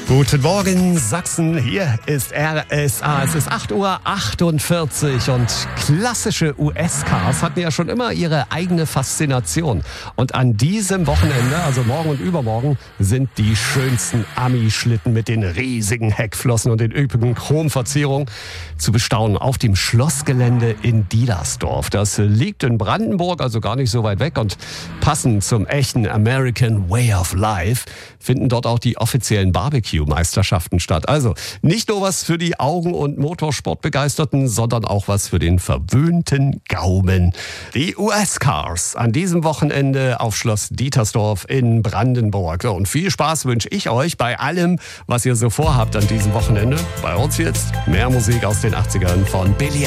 Guten Morgen, Sachsen. Hier ist RSA. Es ist 8:48 Uhr und klassische US-Cars hatten ja schon immer ihre eigene Faszination. Und an diesem Wochenende, also morgen und übermorgen, sind die schönsten Ami-Schlitten mit den riesigen Heckflossen und den üppigen Chromverzierungen zu bestaunen auf dem Schlossgelände in Dielersdorf. Das liegt in Brandenburg, also gar nicht so weit weg. Und passend zum echten American Way of Life finden dort auch die offiziellen Barbecue-Meisterschaften statt. Also nicht nur was für die Augen- und Motorsportbegeisterten, sondern auch was für den verwöhnten Gaumen. Die US-Cars an diesem Wochenende auf Schloss Dietersdorf in Brandenburg. So, und viel Spaß wünsche ich euch bei allem, was ihr so vorhabt an diesem Wochenende. Bei uns jetzt mehr Musik aus den 80ern von Billie